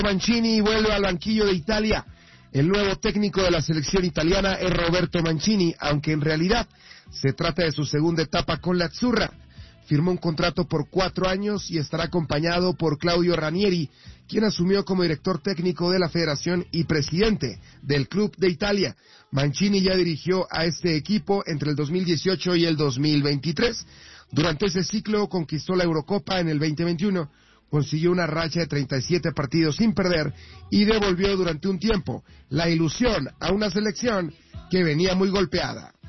Mancini vuelve al banquillo de Italia. El nuevo técnico de la selección italiana es Roberto Mancini, aunque en realidad se trata de su segunda etapa con la Azzurra. Firmó un contrato por 4 años y estará acompañado por Claudio Ranieri, quien asumió como director técnico de la federación y presidente del Club de Italia. Mancini ya dirigió a este equipo entre el 2018 y el 2023. Durante ese ciclo conquistó la Eurocopa en el 2021, consiguió una racha de 37 partidos sin perder y devolvió durante un tiempo la ilusión a una selección que venía muy golpeada.